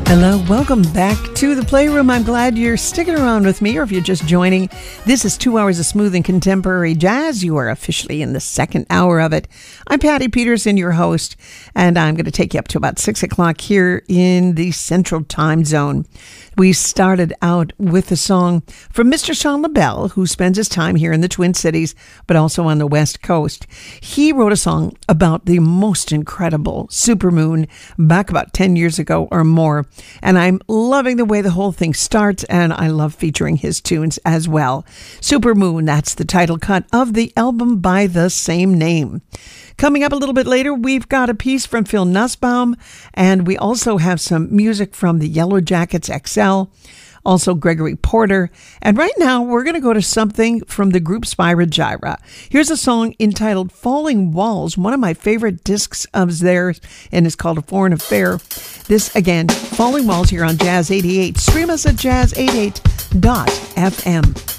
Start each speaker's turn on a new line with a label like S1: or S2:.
S1: Hello, welcome back to the Playroom. I'm glad you're sticking around with me, or if you're just joining, this is 2 hours of smooth and contemporary jazz. You are officially in the second hour of it. I'm Patty Peterson, your host, and I'm going to take you up to about 6 o'clock here in the Central Time Zone. We started out with a song from Mr. Sean LaBelle, who spends his time here in the Twin Cities, but also on the West Coast. He wrote a song about the most incredible supermoon back about 10 years ago or more. And I'm loving the way the whole thing starts, and I love featuring his tunes as well. Supermoon, that's the title cut of the album by the same name. Coming up a little bit later, we've got a piece from Phil Nussbaum, and we also have some music from the Yellow Jackets XL, also Gregory Porter. And right now, we're going to go to something from the group Spyro Gyra. Here's a song entitled Falling Walls, one of my favorite discs of theirs, and it's called A Foreign Affair. This, again, Falling Walls here on Jazz 88. Stream us at jazz88.fm.